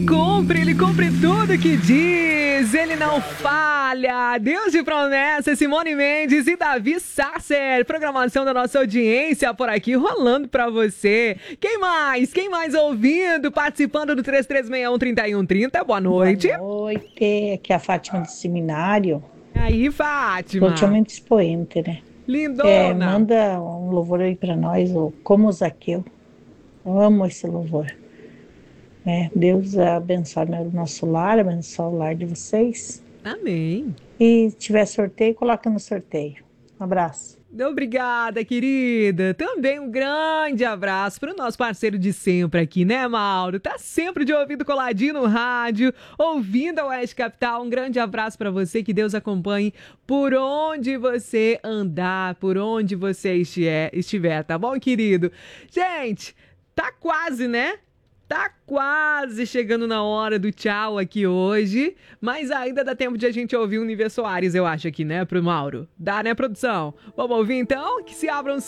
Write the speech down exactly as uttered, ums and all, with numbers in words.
cumpre, ele cumpre tudo que diz, ele não falha. Deus de promessa, Simone Mendes e Davi Sasser. Programação da nossa audiência por aqui rolando pra você. Quem mais? Quem mais ouvindo, participando do três três seis um, três um três zero? Boa noite. Boa noite, aqui é a Fátima do Seminário. Aí, Fátima. Ultimamente expoente, né? Lindona. É, manda um louvor aí pra nós, o Como Zaqueu. Eu amo esse louvor. É, Deus abençoe o nosso lar, abençoe o lar de vocês. Amém. E se tiver sorteio, coloca no sorteio. Um abraço. Obrigada, querida. Também um grande abraço para o nosso parceiro de sempre aqui, né, Mauro? Tá sempre de ouvido coladinho no rádio, ouvindo a Oeste Capital. Um grande abraço para você, que Deus acompanhe por onde você andar, por onde você estiver, estiver, tá bom, querido? Gente, tá quase, né? Tá quase chegando na hora do tchau aqui hoje, mas ainda dá tempo de a gente ouvir o Niver Soares, eu acho aqui, né, pro Mauro? Dá, né, produção? Vamos ouvir então? Que se abram